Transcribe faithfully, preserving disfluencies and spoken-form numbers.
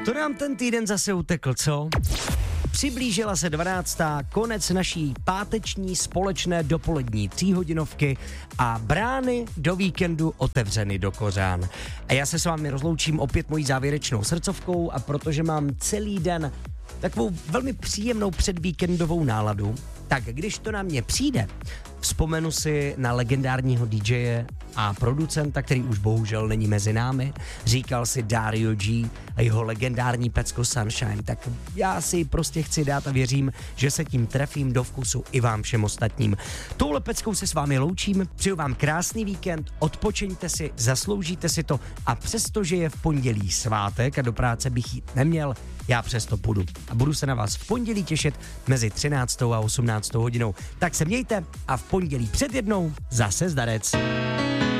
To nám ten týden zase utekl, co? Přiblížila se dvanáctá konec naší páteční společné dopolední tříhodinovky a brány do víkendu otevřeny do kořán. A já se s vámi rozloučím opět mojí závěrečnou srdcovkou a protože mám celý den takovou velmi příjemnou předvíkendovou náladu, tak když to na mě přijde, vzpomenu si na legendárního didžeje a producenta, který už bohužel není mezi námi, říkal si Dario G a jeho legendární pecko Sunshine, tak já si prostě chci dát a věřím, že se tím trefím do vkusu i vám všem ostatním. Touhle peckou se s vámi loučím, přeju vám krásný víkend, odpočiňte si, zasloužíte si to a přestože je v pondělí svátek a do práce bych jít neměl, já přesto půjdu a budu se na vás v pondělí těšit mezi třináctou a osmnáctou hodinou. Tak se mějte a v pondělí před jednou zase zdarec.